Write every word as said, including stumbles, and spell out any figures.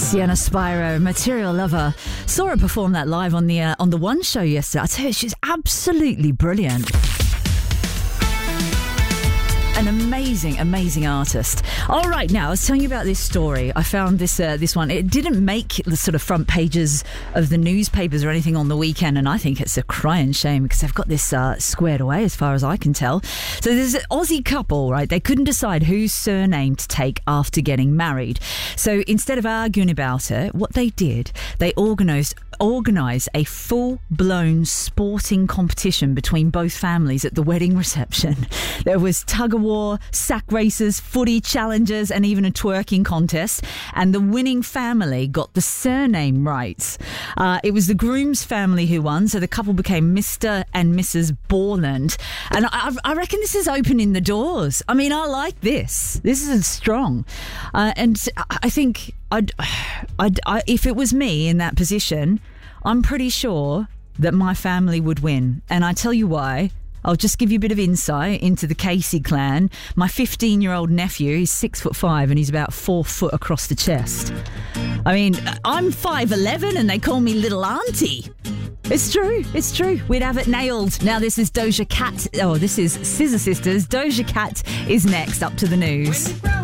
Sienna Spiro, Material Lover. Saw her perform that live on the uh, on the One show yesterday. I tell you, she's absolutely brilliant. An amazing, amazing artist. All right, now I was telling you about this story. I found this uh, this one. It didn't make the sort of front pages of the newspapers or anything on the weekend, and I think it's a crying shame because they've got this uh, squared away as far as I can tell. So there's an Aussie couple, right? They couldn't decide whose surname to take after getting married. So instead of arguing about it, what they did, they organised organised a full-blown sporting competition between both families at the wedding reception. There was tug-of-war, sack races, footy challenges, and even a twerking contest. And the winning family got the surname right. Uh, it was the groom's family who won, so the couple became Mister and Missus Borland. And I, I reckon this is opening the doors. I mean, I like this. This is strong. Uh, and I think I'd, I'd, I, if it was me in that position, I'm pretty sure that my family would win. And I tell you why. I'll just give you a bit of insight into the Casey clan. My fifteen-year-old nephew, he's six foot five and he's about four foot across the chest. I mean, I'm five eleven and they call me Little Auntie. It's true. It's true. We'd have it nailed. Now this is Doja Cat. Oh, this is Scissor Sisters. Doja Cat is next. Up to the news.